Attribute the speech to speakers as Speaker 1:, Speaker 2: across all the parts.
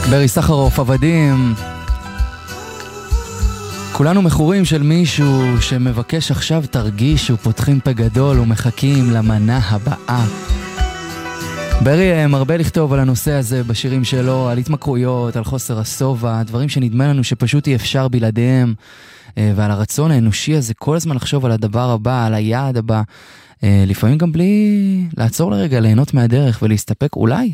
Speaker 1: ברי סחרוף, עבדים. כולנו מכורים של מישהו שמבקש עכשיו תרגישו, פותחים פה גדול ומחכים למנה הבאה. ברי מרבה לכתוב על הנושא הזה בשירים שלו, על התמכרויות, על חוסר הסובה, דברים שנדמה לנו שפשוט אי אפשר בלעדיהם, ועל הרצון האנושי הזה כל הזמן לחשוב על הדבר הבא, על היעד הבא, לפעמים גם בלי לעצור לרגע, ליהנות מהדרך ולהסתפק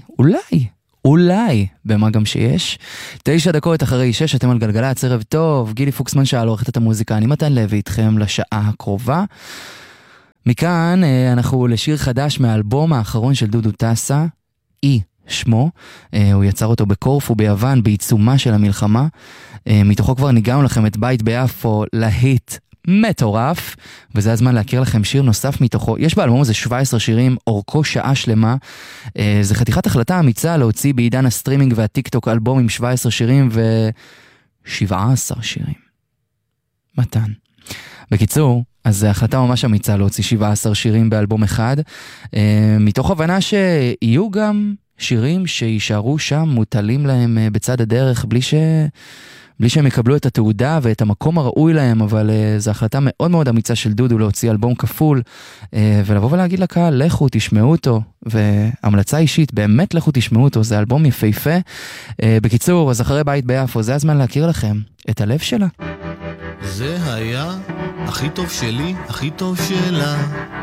Speaker 1: אולי במה גם שיש. 9 דקות אחרי 6, אתם על גלגלצ, ערב טוב, גילי פוקסמן שאל עורכת את המוזיקה, אני מתן לוי איתכם לשעה הקרובה. מכאן אנחנו לשיר חדש מהאלבום האחרון של דודו טסה, שמו, הוא יצר אותו בקורפו ביוון בעיצומה של המלחמה, מתוכו כבר ניגענו לכם את בית ביפו, להיט מטורף, וזה הזמן להכיר לכם שיר נוסף מתוכו. יש באלבום הזה 17 שירים, אורכו שעה שלמה, זה חתיכת החלטה אמיצה להוציא בעידן הסטרימינג והטיקטוק אלבום עם 17 שירים ו17 שירים. מתן. בקיצור, אז זו החלטה ממש אמיצה להוציא 17 שירים באלבום אחד, מתוך הבנה שיהיו גם שירים שישארו שם מוטלים להם בצד הדרך בלי שהם יקבלו את התעודה ואת המקום הראוי להם, אבל זו החלטה מאוד מאוד אמיצה של דודו להוציא אלבום כפול, ולבוא ולהגיד לקהל, לכו תשמעו אותו, והמלצה אישית, באמת לכו תשמעו אותו, זה אלבום יפהפה. בקיצור, אז אחרי בית ביפו, זה הזמן להכיר לכם את הלב שלה.
Speaker 2: זה היה הכי טוב שלי, הכי טוב שלה.